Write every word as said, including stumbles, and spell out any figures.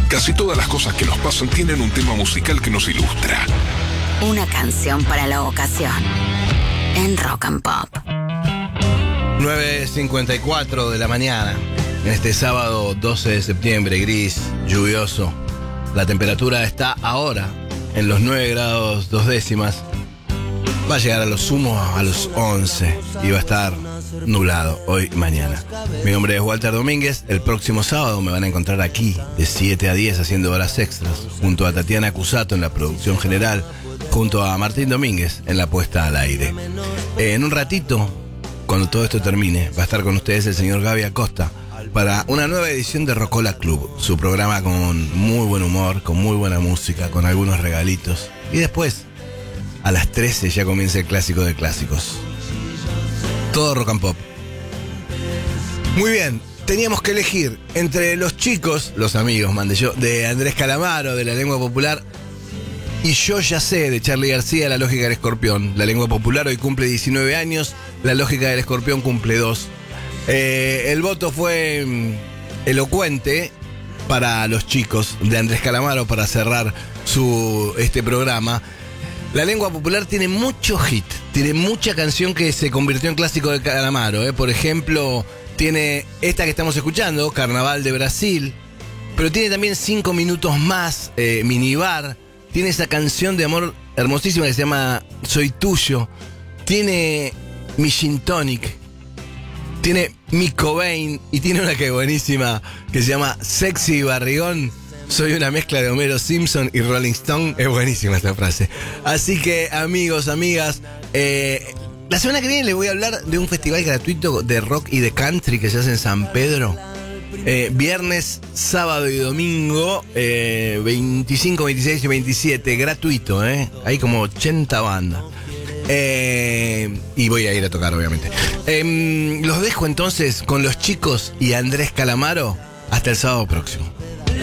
Casi todas las cosas que nos pasan tienen un tema musical que nos ilustra. Una canción para la ocasión. En Rock and Pop. nueve cincuenta y cuatro de la mañana. En este sábado doce de septiembre, gris, lluvioso. La temperatura está ahora en los nueve grados dos décimas. Va a llegar a lo sumo a los once y va a estar nublado hoy y mañana. Mi nombre es Walter Domínguez. El próximo sábado me van a encontrar aquí de siete a diez haciendo horas extras, junto a Tatiana Cusato en la producción general, junto a Martín Domínguez en la puesta al aire. Eh, en un ratito, cuando todo esto termine, va a estar con ustedes el señor Gaby Acosta para una nueva edición de Rocola Club, su programa con muy buen humor, con muy buena música, con algunos regalitos. Y después, a las trece ya comienza el clásico de clásicos. Todo rock and pop. Muy bien, teníamos que elegir entre los chicos, los amigos, mandé yo, de Andrés Calamaro, de La Lengua Popular, y Yo Ya Sé, de Charly García, La Lógica del Escorpión. La Lengua Popular hoy cumple diecinueve años, La Lógica del Escorpión cumple dos. Eh, el voto fue mm, elocuente para los chicos de Andrés Calamaro para cerrar su, este programa. La Lengua Popular tiene mucho hit, tiene mucha canción que se convirtió en clásico de Calamaro, ¿eh? Por ejemplo, tiene esta que estamos escuchando, Carnaval de Brasil, pero tiene también Cinco Minutos Más, eh, Minibar, tiene esa canción de amor hermosísima que se llama Soy Tuyo, tiene Mi Gin Tonic, tiene Mi Cobain y tiene una que es buenísima que se llama Sexy Barrigón. Soy una mezcla de Homero Simpson y Rolling Stone. Es buenísima esta frase. Así que, amigos, amigas, eh, la semana que viene les voy a hablar de un festival gratuito de rock y de country que se hace en San Pedro. Eh, viernes, sábado y domingo, eh, veinticinco, veintiséis y veintisiete, gratuito, ¿eh? Hay como ochenta bandas. Eh, y voy a ir a tocar, obviamente. Eh, los dejo entonces con los chicos y Andrés Calamaro. Hasta el sábado próximo.